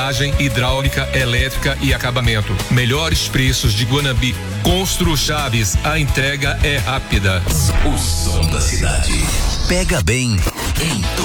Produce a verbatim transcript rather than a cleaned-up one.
hidráulica, elétrica e acabamento. Melhores preços de Guanambi. Constru Chaves, a entrega é rápida. O som da cidade pega bem em